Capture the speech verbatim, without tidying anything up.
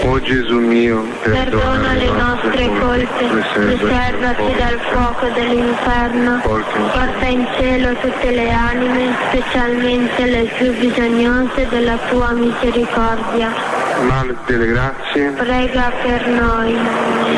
O Gesù mio, perdona le nostre colpe, riservati dal fuoco dell'inferno, porta in cielo tutte le anime, specialmente le più bisognose della tua misericordia. Madre delle grazie, prega per noi.